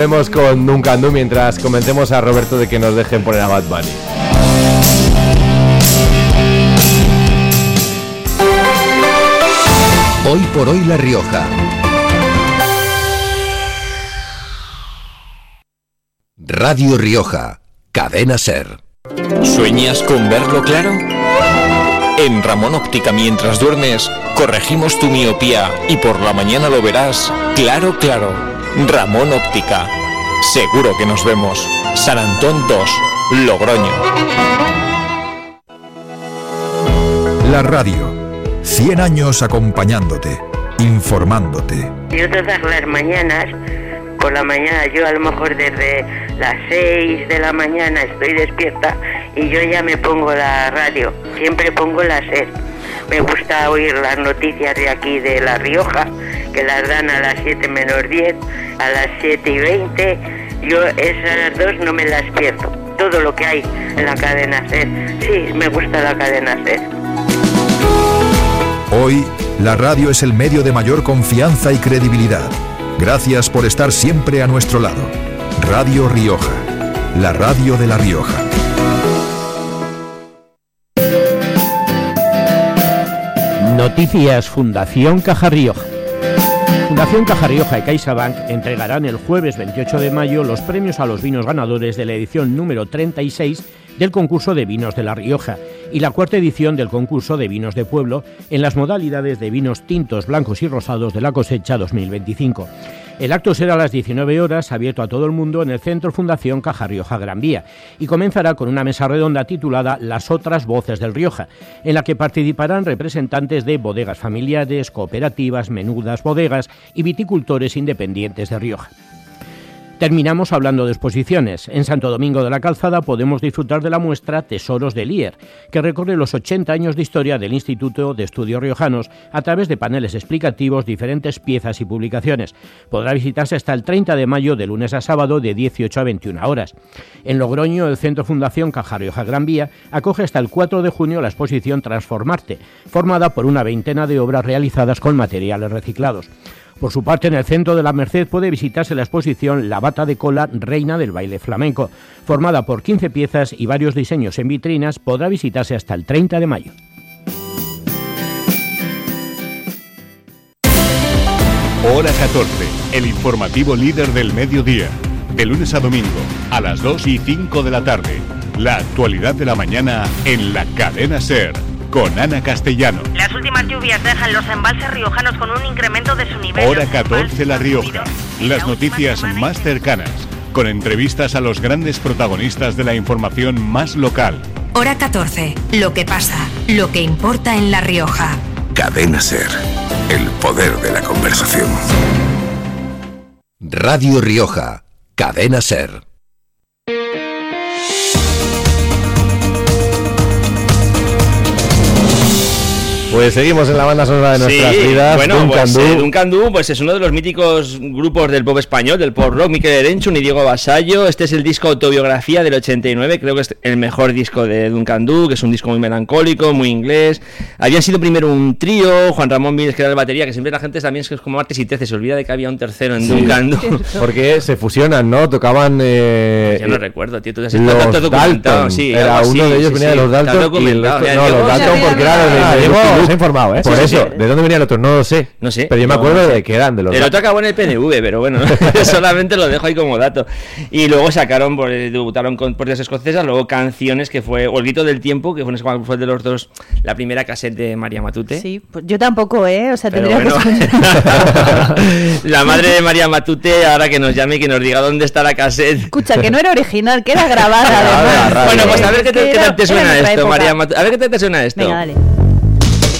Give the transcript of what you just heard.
Vemos con Duncan Du mientras convencemos a Roberto de que nos dejen poner a Bad Bunny. Hoy por hoy La Rioja. Radio Rioja, Cadena SER. ¿Sueñas con verlo claro? En Ramón Óptica, mientras duermes, corregimos tu miopía y por la mañana lo verás claro, claro. Ramón Óptica. Seguro que nos vemos. San Antón 2, Logroño. La radio. 100 años acompañándote, informándote. Yo todas las mañanas, por la mañana, yo a lo mejor desde las 6 de la mañana estoy despierta y yo ya me pongo la radio. Siempre pongo la SER. Me gusta oír las noticias de aquí de La Rioja, que las dan a las 7 menos 10, a las 7 y 20. Yo esas dos no me las pierdo. Todo lo que hay en la cadena SER. Sí, me gusta la cadena SER. Hoy, la radio es el medio de mayor confianza y credibilidad. Gracias por estar siempre a nuestro lado. Radio Rioja, la radio de La Rioja. Noticias Fundación Caja Rioja. Fundación Caja Rioja y CaixaBank entregarán el jueves 28 de mayo los premios a los vinos ganadores de la edición número 36 del concurso de vinos de La Rioja y la cuarta edición del concurso de vinos de pueblo en las modalidades de vinos tintos, blancos y rosados de la cosecha 2025. El acto será a las 19 horas, abierto a todo el mundo en el Centro Fundación Caja Rioja Gran Vía y comenzará con una mesa redonda titulada Las otras voces del Rioja, en la que participarán representantes de bodegas familiares, cooperativas, menudas bodegas y viticultores independientes de Rioja. Terminamos hablando de exposiciones. En Santo Domingo de la Calzada podemos disfrutar de la muestra Tesoros del IER, que recorre los 80 años de historia del Instituto de Estudios Riojanos a través de paneles explicativos, diferentes piezas y publicaciones. Podrá visitarse hasta el 30 de mayo de lunes a sábado de 18 a 21 horas. En Logroño, el Centro Fundación Caja Rioja Gran Vía acoge hasta el 4 de junio la exposición Transformarte, formada por una veintena de obras realizadas con materiales reciclados. Por su parte, en el Centro de la Merced puede visitarse la exposición La bata de cola, reina del baile flamenco. Formada por 15 piezas y varios diseños en vitrinas, podrá visitarse hasta el 30 de mayo. Hora 14, el informativo líder del mediodía. De lunes a domingo, a las 2 y 5 de la tarde. La actualidad de la mañana en la cadena SER. Con Ana Castellano. Las últimas lluvias dejan los embalses riojanos con un incremento de su nivel. Hora 14 La Rioja. Las noticias más cercanas, con entrevistas a los grandes protagonistas de la información más local. Hora 14. Lo que pasa, lo que importa en La Rioja. Cadena SER. El poder de la conversación. Radio Rioja. Cadena SER. Pues seguimos en la banda sonora de nuestras vidas. Bueno, Duncan Du pues es uno de los míticos grupos del pop español, del pop rock. Mikel Erenchun y Diego Vasallo. Este es el disco Autobiografía del 89. Creo que es el mejor disco de Duncan Du, que es un disco muy melancólico, muy inglés. Habían sido primero un trío, Juan Ramón Viles, que era el batería, que siempre la gente también es como martes y 13, se olvida de que había un tercero en Duncan Du. Porque se fusionan, ¿no? Tocaban... Yo no recuerdo, tío. Tú has los Dalton. Sí, era uno de ellos venía de los Dalton y el resto... No, los Dalton porque era los de informado, ¿eh? Por eso, ¿de dónde venía el otro? No lo sé. No sé. Pero yo me acuerdo de que eran de los... El otro acabó en el PNV, pero bueno, solamente lo dejo ahí como dato. Y luego debutaron con Puertas Escocesas, luego Canciones, que fue, o El Grito del Tiempo, que fue de los dos, la primera cassette de María Matute. Sí, pues yo tampoco, o sea, pero tendría que... La madre de María Matute, ahora que nos llame y que nos diga dónde está la cassette. Escucha, que no era original, que era grabada. Bueno, pues a ver qué te suena esto, María Matute. A ver qué te suena esto. Venga, dale.